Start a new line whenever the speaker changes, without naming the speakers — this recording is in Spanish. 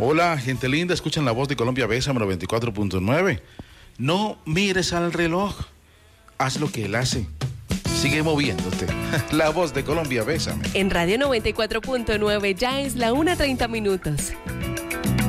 Hola, gente linda, escuchan la voz de Colombia Bésame 94.9. No mires al reloj, haz lo que él hace. Sigue moviéndote. La voz de Colombia Bésame.
En Radio 94.9 ya es la 1:30.